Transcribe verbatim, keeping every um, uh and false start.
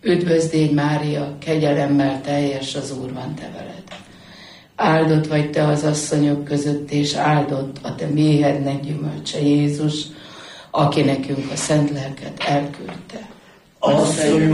Üdvözlégy Mária, kegyelemmel teljes, az Úr van te veled. Áldott vagy te az asszonyok között, és áldott a te méhednek gyümölcse Jézus, aki nekünk a szent lelket elküldte. Asszony